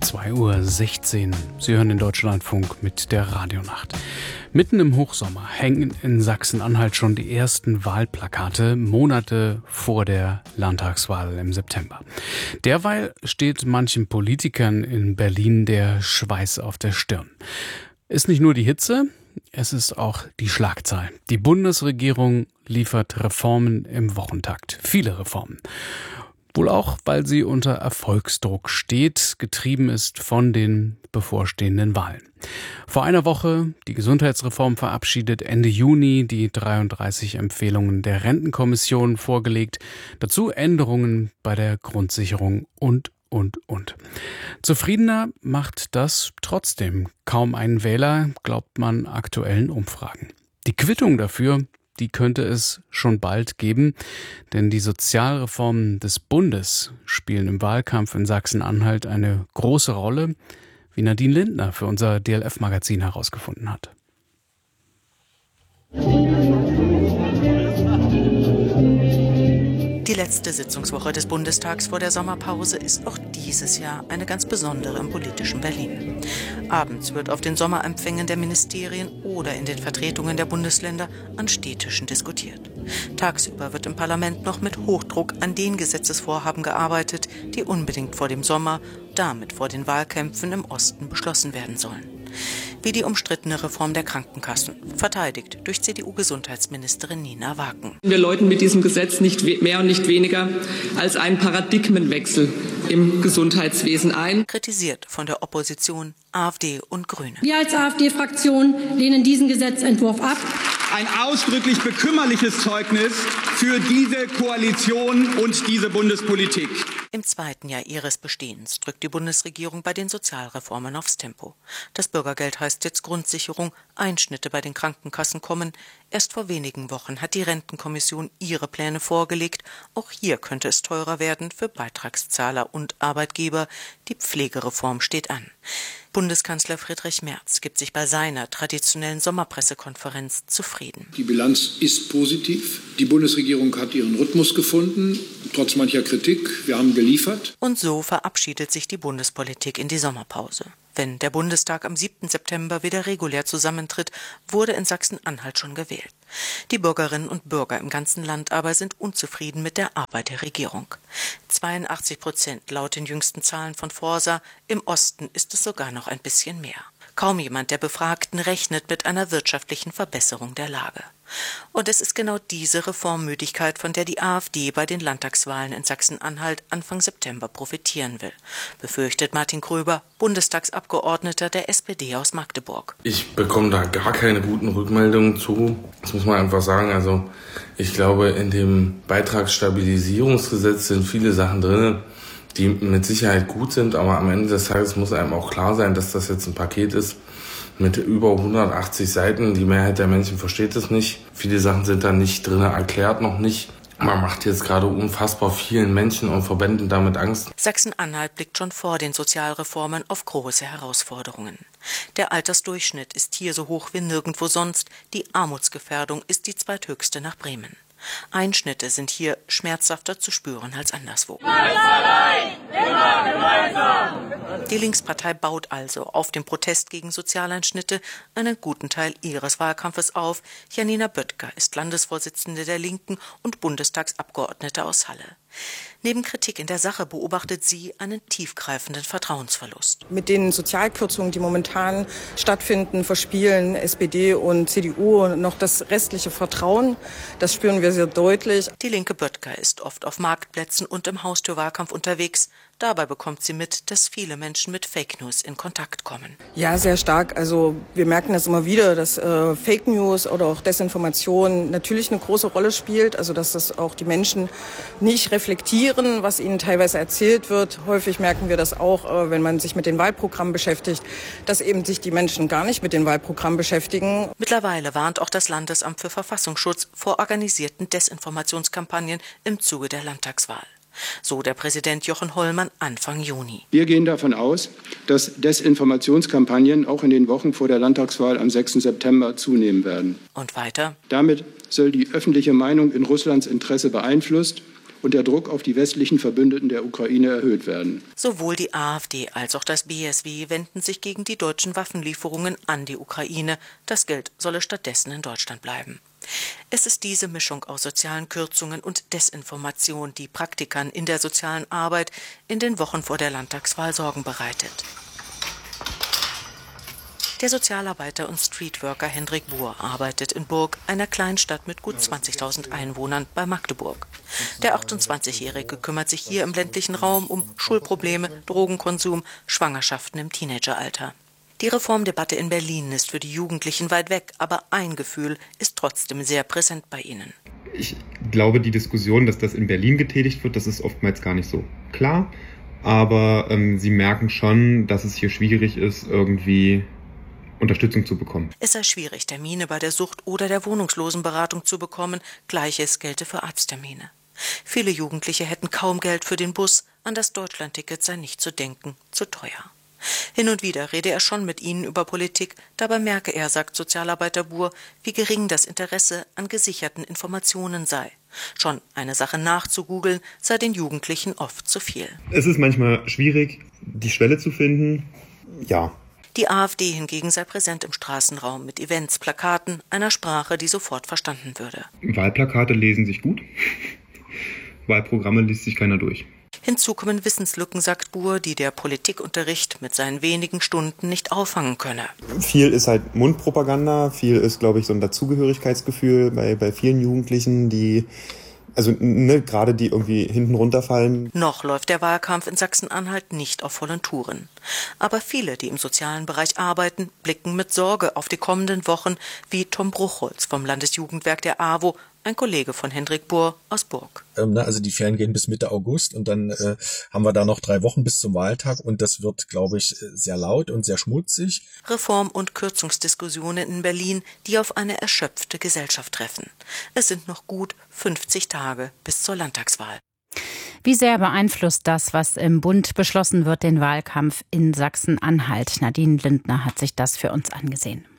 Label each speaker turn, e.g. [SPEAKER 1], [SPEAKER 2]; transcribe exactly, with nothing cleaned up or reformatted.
[SPEAKER 1] zwei Uhr sechzehn. Sie hören den Deutschlandfunk mit der Radionacht. Mitten im Hochsommer hängen in Sachsen-Anhalt schon die ersten Wahlplakate, Monate vor der Landtagswahl im September. Derweil steht manchen Politikern in Berlin der Schweiß auf der Stirn. Ist nicht nur die Hitze, es ist auch die Schlagzahl. Die Bundesregierung liefert Reformen im Wochentakt. Viele Reformen. Wohl auch, weil sie unter Erfolgsdruck steht, getrieben ist von den bevorstehenden Wahlen. Vor einer Woche die Gesundheitsreform verabschiedet, Ende Juni die dreiunddreißig Empfehlungen der Rentenkommission vorgelegt, dazu Änderungen bei der Grundsicherung und, und, und. Zufriedener macht das trotzdem kaum ein Wähler, glaubt man aktuellen Umfragen. Die Quittung dafür, die könnte es schon bald geben, denn die Sozialreformen des Bundes spielen im Wahlkampf in Sachsen-Anhalt eine große Rolle, wie Nadine Lindner für unser D L F-Magazin herausgefunden hat.
[SPEAKER 2] Die letzte Sitzungswoche des Bundestags vor der Sommerpause ist auch dieses Jahr eine ganz besondere im politischen Berlin. Abends wird auf den Sommerempfängen der Ministerien oder in den Vertretungen der Bundesländer an Städtischen diskutiert. Tagsüber wird im Parlament noch mit Hochdruck an den Gesetzesvorhaben gearbeitet, die unbedingt vor dem Sommer, damit vor den Wahlkämpfen im Osten beschlossen werden sollen. Wie die umstrittene Reform der Krankenkassen, verteidigt durch C D U-Gesundheitsministerin Nina Waken.
[SPEAKER 3] Wir läuten mit diesem Gesetz nicht mehr und nicht weniger als einen Paradigmenwechsel im Gesundheitswesen ein.
[SPEAKER 2] Kritisiert von der Opposition, AfD und Grüne.
[SPEAKER 4] Wir als AfD-Fraktion lehnen diesen Gesetzentwurf ab.
[SPEAKER 5] Ein ausdrücklich bekümmerliches Zeugnis für diese Koalition und diese Bundespolitik.
[SPEAKER 2] Im zweiten Jahr ihres Bestehens drückt die Bundesregierung bei den Sozialreformen aufs Tempo. Das Bürgergeld heißt jetzt Grundsicherung, Einschnitte bei den Krankenkassen kommen. Erst vor wenigen Wochen hat die Rentenkommission ihre Pläne vorgelegt. Auch hier könnte es teurer werden für Beitragszahler und Arbeitgeber. Die Pflegereform steht an. Bundeskanzler Friedrich Merz gibt sich bei seiner traditionellen Sommerpressekonferenz zufrieden.
[SPEAKER 6] Die Bilanz ist positiv. Die Bundesregierung hat ihren Rhythmus gefunden, trotz mancher Kritik. Wir haben geliefert.
[SPEAKER 2] Und so verabschiedet sich die Bundespolitik in die Sommerpause. Wenn der Bundestag am siebten September wieder regulär zusammentritt, wurde in Sachsen-Anhalt schon gewählt. Die Bürgerinnen und Bürger im ganzen Land aber sind unzufrieden mit der Arbeit der Regierung. zweiundachtzig Prozent laut den jüngsten Zahlen von Forsa, im Osten ist es sogar noch ein bisschen mehr. Kaum jemand der Befragten rechnet mit einer wirtschaftlichen Verbesserung der Lage. Und es ist genau diese Reformmüdigkeit, von der die AfD bei den Landtagswahlen in Sachsen-Anhalt Anfang September profitieren will, befürchtet Martin Gröber, Bundestagsabgeordneter der S P D aus Magdeburg.
[SPEAKER 7] Ich bekomme da gar keine guten Rückmeldungen zu. Das muss man einfach sagen. Also ich glaube, in dem Beitragsstabilisierungsgesetz sind viele Sachen drin, die mit Sicherheit gut sind, aber am Ende des Tages muss einem auch klar sein, dass das jetzt ein Paket ist mit über hundertachtzig Seiten. Die Mehrheit der Menschen versteht es nicht. Viele Sachen sind da nicht drin erklärt, noch nicht. Man macht jetzt gerade unfassbar vielen Menschen und Verbänden damit Angst.
[SPEAKER 2] Sachsen-Anhalt blickt schon vor den Sozialreformen auf große Herausforderungen. Der Altersdurchschnitt ist hier so hoch wie nirgendwo sonst. Die Armutsgefährdung ist die zweithöchste nach Bremen. Einschnitte sind hier schmerzhafter zu spüren als anderswo. Allein, immer gemeinsam. Die Linkspartei baut also auf dem Protest gegen Sozialeinschnitte einen guten Teil ihres Wahlkampfes auf. Janina Böttger ist Landesvorsitzende der Linken und Bundestagsabgeordnete aus Halle. Neben Kritik in der Sache beobachtet sie einen tiefgreifenden Vertrauensverlust.
[SPEAKER 8] Mit den Sozialkürzungen, die momentan stattfinden, verspielen S P D und C D U noch das restliche Vertrauen. Das spüren wir sehr deutlich.
[SPEAKER 2] Die linke Böttger ist oft auf Marktplätzen und im Haustürwahlkampf unterwegs. Dabei bekommt sie mit, dass viele Menschen mit Fake News in Kontakt kommen.
[SPEAKER 8] Ja, sehr stark. Also wir merken das immer wieder, dass äh, Fake News oder auch Desinformation natürlich eine große Rolle spielt. Also dass das auch die Menschen nicht reflektieren, was ihnen teilweise erzählt wird. Häufig merken wir das auch, äh, wenn man sich mit den Wahlprogrammen beschäftigt, dass eben sich die Menschen gar nicht mit den Wahlprogrammen beschäftigen.
[SPEAKER 2] Mittlerweile warnt auch das Landesamt für Verfassungsschutz vor organisierten Desinformationskampagnen im Zuge der Landtagswahl. So der Präsident Jochen Hollmann Anfang Juni.
[SPEAKER 6] Wir gehen davon aus, dass Desinformationskampagnen auch in den Wochen vor der Landtagswahl am sechsten September zunehmen werden.
[SPEAKER 2] Und weiter?
[SPEAKER 6] Damit soll die öffentliche Meinung in Russlands Interesse beeinflusst
[SPEAKER 9] und der Druck auf die westlichen Verbündeten der Ukraine erhöht werden.
[SPEAKER 2] Sowohl die AfD als auch das B S W wenden sich gegen die deutschen Waffenlieferungen an die Ukraine. Das Geld solle stattdessen in Deutschland bleiben. Es ist diese Mischung aus sozialen Kürzungen und Desinformation, die Praktikern in der sozialen Arbeit in den Wochen vor der Landtagswahl Sorgen bereitet. Der Sozialarbeiter und Streetworker Hendrik Buhr arbeitet in Burg, einer Kleinstadt mit gut zwanzigtausend Einwohnern bei Magdeburg. Der achtundzwanzigjährige kümmert sich hier im ländlichen Raum um Schulprobleme, Drogenkonsum, Schwangerschaften im Teenageralter. Die Reformdebatte in Berlin ist für die Jugendlichen weit weg, aber ein Gefühl ist trotzdem sehr präsent bei ihnen.
[SPEAKER 10] Ich glaube, die Diskussion, dass das in Berlin getätigt wird, das ist oftmals gar nicht so klar. Aber ähm, sie merken schon, dass es hier schwierig ist, irgendwie Unterstützung zu bekommen.
[SPEAKER 2] Es sei schwierig, Termine bei der Sucht- oder der Wohnungslosenberatung zu bekommen. Gleiches gelte für Arzttermine. Viele Jugendliche hätten kaum Geld für den Bus. An das Deutschlandticket sei nicht zu denken, zu teuer. Hin und wieder rede er schon mit ihnen über Politik. Dabei merke er, sagt Sozialarbeiter Buhr, wie gering das Interesse an gesicherten Informationen sei. Schon eine Sache nachzugoogeln sei den Jugendlichen oft zu viel.
[SPEAKER 10] Es ist manchmal schwierig, die Schwelle zu finden. Ja.
[SPEAKER 2] Die AfD hingegen sei präsent im Straßenraum mit Events, Plakaten, einer Sprache, die sofort verstanden würde.
[SPEAKER 10] Wahlplakate lesen sich gut. Wahlprogramme liest sich keiner durch.
[SPEAKER 2] Hinzu kommen Wissenslücken, sagt Buhr, die der Politikunterricht mit seinen wenigen Stunden nicht auffangen könne.
[SPEAKER 10] Viel ist halt Mundpropaganda, viel ist, glaube ich, so ein Dazugehörigkeitsgefühl bei, bei vielen Jugendlichen, die, also ne, gerade die irgendwie hinten runterfallen.
[SPEAKER 2] Noch läuft der Wahlkampf in Sachsen-Anhalt nicht auf vollen Touren. Aber viele, die im sozialen Bereich arbeiten, blicken mit Sorge auf die kommenden Wochen, wie Tom Bruchholz vom Landesjugendwerk der AWO, ein Kollege von Hendrik Buhr aus Burg.
[SPEAKER 11] Ähm, also die Ferien gehen bis Mitte August und dann äh, haben wir da noch drei Wochen bis zum Wahltag und das wird, glaube ich, sehr laut und sehr schmutzig.
[SPEAKER 2] Reform- und Kürzungsdiskussionen in Berlin, die auf eine erschöpfte Gesellschaft treffen. Es sind noch gut fünfzig Tage bis zur Landtagswahl.
[SPEAKER 12] Wie sehr beeinflusst das, was im Bund beschlossen wird, den Wahlkampf in Sachsen-Anhalt? Nadine Lindner hat sich das für uns angesehen.